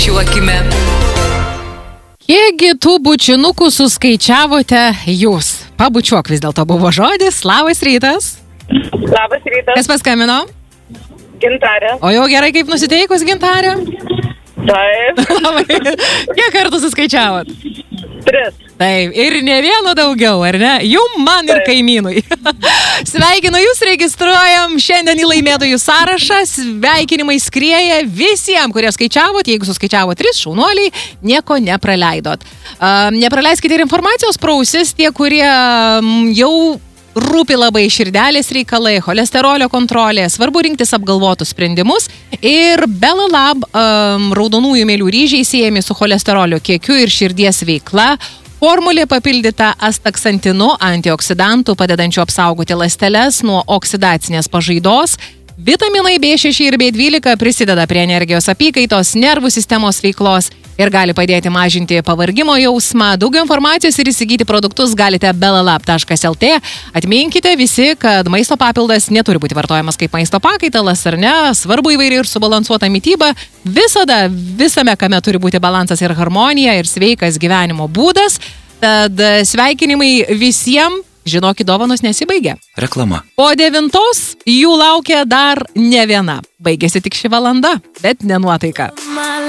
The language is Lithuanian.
Pabučiuokime. Kiekgi tų bučinukų suskaičiavote jūs? Pabučiuok vis dėlto buvo žodis. Labas rytas. Labas rytas. Kas paskambino? Gintarė. O jau gerai kaip nusiteikus, Gintarė? Taip. Kiek kartų suskaičiavot? 3. Taip, ir ne vieno daugiau, ar ne? Jum, man ir kaimynui. Sveikinu, jūs registruojam šiandien į laimėtojų sąrašą. Sveikinimai skrieja visiems, kurie skaičiavot. Jeigu suskaičiavo 3 šaunuoliai, nieko nepraleidot. Nepraleiskite ir informacijos pro ausis tie, kurie jau rūpi labai širdelės reikalai, cholesterolio kontrolė, svarbu rinktis apgalvotus sprendimus ir Belalab raudonųjų mėlių ryžiai siejami su cholesterolio kiekiu ir širdies veikla. Formulė papildyta astaksantinu, antioksidantų padedančių apsaugoti ląsteles nuo oksidacinės pažaidos. Vitaminai B6 ir B12 prisideda prie energijos apykaitos, nervų sistemos veiklos ir gali padėti mažinti pavargimo jausmą. Daugiau informacijos ir įsigyti produktus galite belalab.lt. Atminkite visi, kad maisto papildas neturi būti vartojamas kaip maisto pakaitalas, ar ne? Svarbu įvairi ir subalansuota mityba. Visada, visame kame turi būti balansas ir harmonija ir sveikas gyvenimo būdas. Tad sveikinimai visiems. Žinokit, dovanos nesibaigia. Reklama. Po 9 jų laukia dar ne viena. Baigėsi tik ši valanda, bet ne nuotaika.